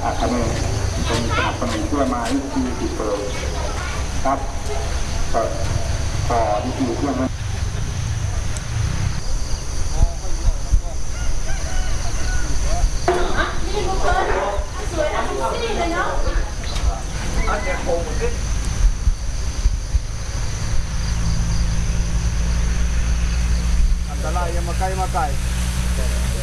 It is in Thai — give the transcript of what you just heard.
อาคาเมนเป็นสนับสนุนช่วยมาที่ติดเปิดครับต่อที่คือเครื่องนั้นนี่บุกเบิร์สวยนะทุกที่เลยเนาะอันนี้โค้งหมดเลยอันตรายยังมาใกล้